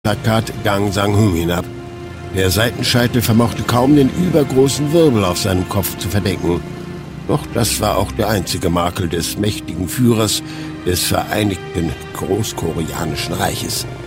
Plakat Gang Sang-Hum hinab. Der Seitenscheitel vermochte kaum den übergroßen Wirbel auf seinem Kopf zu verdecken. Doch das war auch der einzige Makel des mächtigen Führers des Vereinigten Großkoreanischen Reiches.